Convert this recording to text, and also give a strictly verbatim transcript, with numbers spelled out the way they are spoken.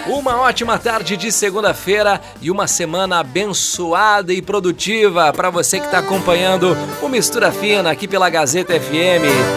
Uma ótima tarde de segunda-feira e uma semana abençoada e produtiva para você que está acompanhando o Mistura Fina aqui pela Gazeta F M.